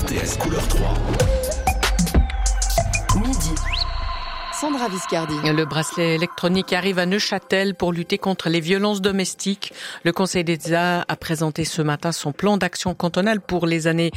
RTS couleur 3. Midi. Sandra Viscardi. Le bracelet électronique arrive à Neuchâtel pour lutter contre les violences domestiques. Le Conseil d'État a présenté ce matin son plan d'action cantonal pour les années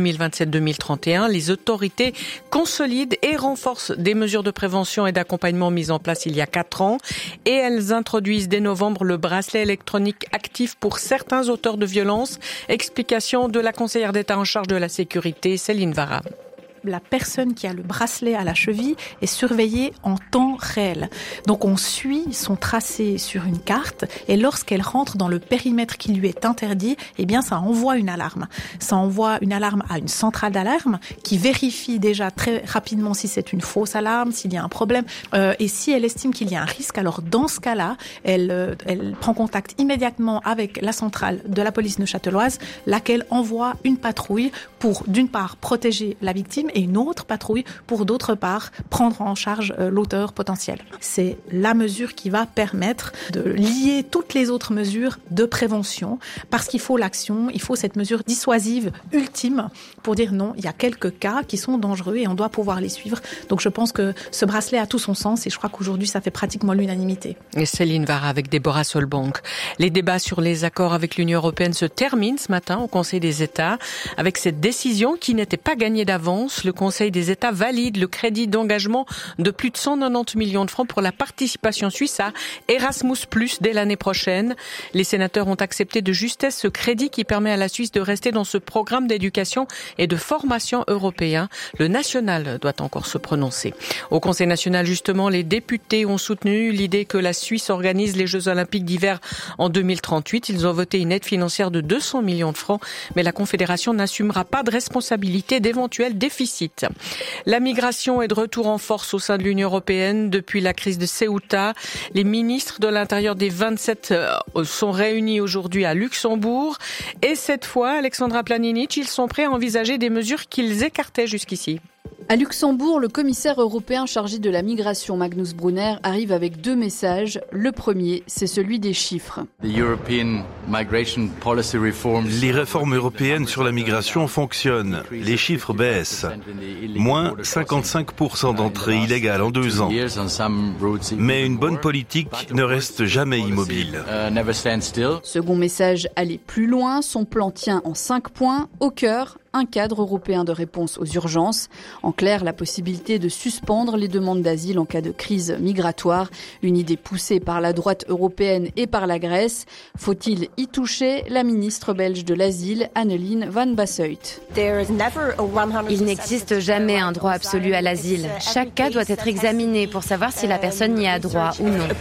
2027-2031. Les autorités consolident et renforcent des mesures de prévention et d'accompagnement mises en place il y a 4 ans. Et elles introduisent dès novembre le bracelet électronique actif pour certains auteurs de violences. Explication de la conseillère d'État en charge de la sécurité, Céline Vara. La personne qui a le bracelet à la cheville est surveillée en temps réel. Donc on suit son tracé sur une carte et lorsqu'elle rentre dans le périmètre qui lui est interdit, eh bien ça envoie une alarme. Ça envoie une alarme à une centrale d'alarme qui vérifie déjà très rapidement si c'est une fausse alarme, s'il y a un problème. Et si elle estime qu'il y a un risque, alors dans ce cas-là, elle prend contact immédiatement avec la centrale de la police neuchâteloise, laquelle envoie une patrouille pour d'une part protéger la victime et une autre patrouille pour d'autre part prendre en charge l'auteur potentiel. C'est la mesure qui va permettre de lier toutes les autres mesures de prévention parce qu'il faut l'action, il faut cette mesure dissuasive ultime pour dire non, il y a quelques cas qui sont dangereux et on doit pouvoir les suivre. Donc je pense que ce bracelet a tout son sens et je crois qu'aujourd'hui ça fait pratiquement l'unanimité. Et Céline Vara avec Déborah Solbank. Les débats sur les accords avec l'Union européenne se terminent ce matin au Conseil des États avec cette décision qui n'était pas gagnée d'avance. Le Conseil des États valide le crédit d'engagement de plus de 190 millions de francs pour la participation suisse à Erasmus+, dès l'année prochaine. Les sénateurs ont accepté de justesse ce crédit qui permet à la Suisse de rester dans ce programme d'éducation et de formation européen. Le national doit encore se prononcer. Au Conseil national, justement, les députés ont soutenu l'idée que la Suisse organise les Jeux olympiques d'hiver en 2038. Ils ont voté une aide financière de 200 millions de francs, mais la Confédération n'assumera pas de responsabilité d'éventuels déficits. La migration est de retour en force au sein de l'Union européenne depuis la crise de Ceuta. Les ministres de l'Intérieur des 27 sont réunis aujourd'hui à Luxembourg. Et cette fois, Alexandra Planinic, ils sont prêts à envisager des mesures qu'ils écartaient jusqu'ici. À Luxembourg, le commissaire européen chargé de la migration, Magnus Brunner, arrive avec 2 messages. Le premier, c'est celui des chiffres. Les réformes européennes sur la migration fonctionnent. Les chiffres baissent. Moins 55% d'entrées illégales en 2 ans. Mais une bonne politique ne reste jamais immobile. Second message, aller plus loin. Son plan tient en 5 points. Au cœur, un cadre européen de réponse aux urgences. En clair, la possibilité de suspendre les demandes d'asile en cas de crise migratoire. Une idée poussée par la droite européenne et par la Grèce. Faut-il y toucher? La ministre belge de l'Asile, Anneleen van Bassuyt. Il n'existe jamais un droit absolu à l'asile. Chaque cas doit être examiné pour savoir si la personne y a droit ou non.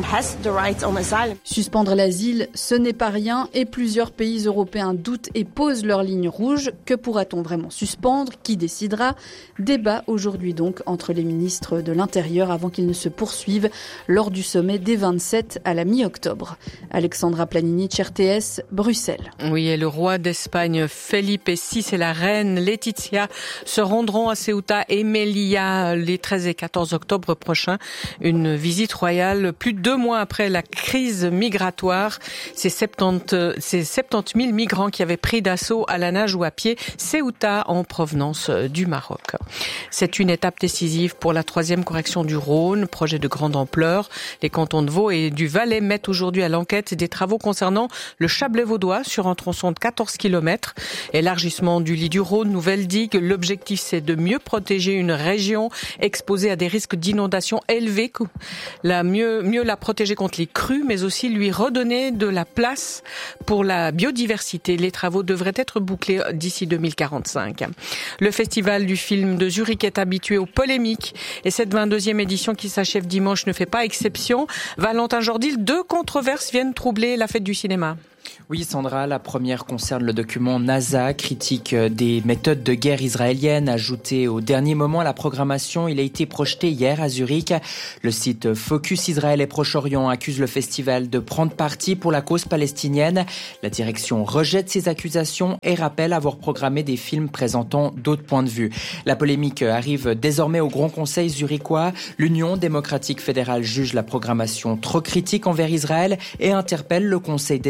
Suspendre l'asile, ce n'est pas rien et plusieurs pays européens doutent et posent leur ligne rouge. Que pourra-t-on vraiment suspendre? Qui décidera? Débat aujourd'hui donc entre les ministres de l'Intérieur avant qu'ils ne se poursuivent lors du sommet des 27 à la mi-octobre. Alexandra Planinic, RTS, Bruxelles. Oui, et le roi d'Espagne, Felipe VI, et la reine Laetitia se rendront à Ceuta et Melilla les 13 et 14 octobre prochains. Une visite royale plus de 2 mois après la crise migratoire. Ces 70 000 migrants qui avaient pris d'assaut à la nage ou à pied Ceuta en provenance du Maroc. C'est une étape décisive pour la 3e correction du Rhône, projet de grande ampleur. Les cantons de Vaud et du Valais mettent aujourd'hui à l'enquête des travaux concernant le Chablais vaudois sur un tronçon de 14 km. Élargissement du lit du Rhône, nouvelle digue. L'objectif, c'est de mieux protéger une région exposée à des risques d'inondation élevés. Mieux la protéger contre les crues, mais aussi lui redonner de la place pour la biodiversité. Les travaux devraient être bouclés d'ici 2045. Le festival du film de Zurich est habitué aux polémiques et cette 22e édition qui s'achève dimanche ne fait pas exception. Valentin Jordil, 2 controverses viennent troubler la fête du cinéma. Oui, Sandra, la première concerne le document NASA, critique des méthodes de guerre israéliennes ajoutées au dernier moment à la programmation. Il a été projeté hier à Zurich. Le site Focus Israël et Proche-Orient accuse le festival de prendre parti pour la cause palestinienne. La direction rejette ces accusations et rappelle avoir programmé des films présentant d'autres points de vue. La polémique arrive désormais au Grand Conseil zurichois. L'Union démocratique fédérale juge la programmation trop critique envers Israël et interpelle le Conseil d'État.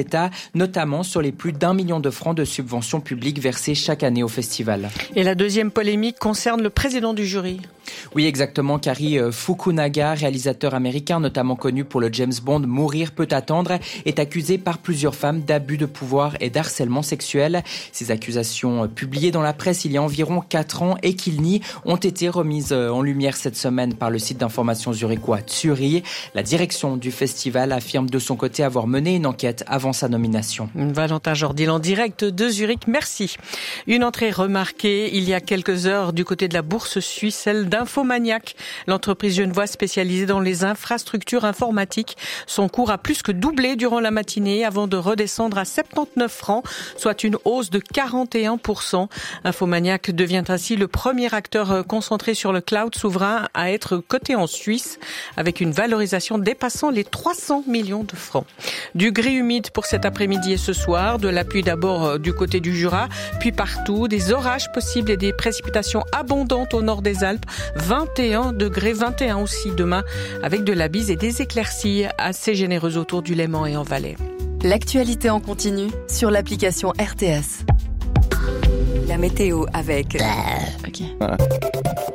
notamment sur les plus d'1 million de francs de subventions publiques versées chaque année au festival. Et la deuxième polémique concerne le président du jury. Oui, exactement. Kari Fukunaga, réalisateur américain notamment connu pour le James Bond Mourir peut attendre, est accusé par plusieurs femmes d'abus de pouvoir et d'harcèlement sexuel. Ces accusations publiées dans la presse il y a environ 4 ans et qu'il nie ont été remises en lumière cette semaine par le site d'information zurichois Zuri. La direction du festival affirme de son côté avoir mené une enquête avant sa nomination. Valentin Jordil en direct de Zurich, merci. Une entrée remarquée il y a quelques heures du côté de la bourse suisse, celle d'Infomaniac. L'entreprise genevoise spécialisée dans les infrastructures informatiques. Son cours a plus que doublé durant la matinée avant de redescendre à 79 francs, soit une hausse de 41%. Infomaniac devient ainsi le premier acteur concentré sur le cloud souverain à être coté en Suisse, avec une valorisation dépassant les 300 millions de francs. Du gris humide pour cet après-midi et ce soir, de la pluie d'abord du côté du Jura, puis partout, des orages possibles et des précipitations abondantes au nord des Alpes. 21 degrés, 21 aussi demain, avec de la bise et des éclaircies assez généreuses autour du Léman et en Valais. L'actualité en continu sur l'application RTS. La météo avec... Voilà.